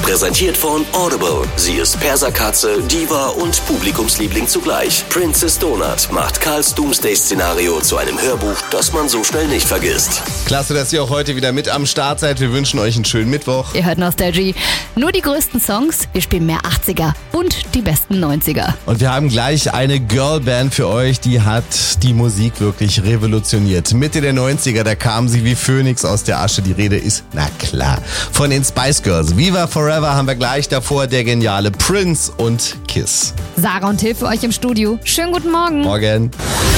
Präsentiert von Audible. Sie ist Perserkatze, Diva und Publikumsliebling zugleich. Princess Donut macht Karls Doomsday-Szenario zu einem Hörbuch, das man so schnell nicht vergisst. Klasse, dass ihr auch heute wieder mit am Start seid. Wir wünschen euch einen schönen Mittwoch. Ihr hört Nostalgie. Nur die größten Songs, wir spielen mehr 80er und die besten 90er. Und wir haben gleich eine Girlband für euch, die hat die Musik wirklich revolutioniert. Mitte der 90er, da kam sie wie Phönix aus der Asche. Die Rede ist, na klar, von den Spice Girls. Viva Forever haben wir gleich, davor der geniale Prince und Kiss. Sarah und Till für euch im Studio. Schönen guten Morgen. Morgen.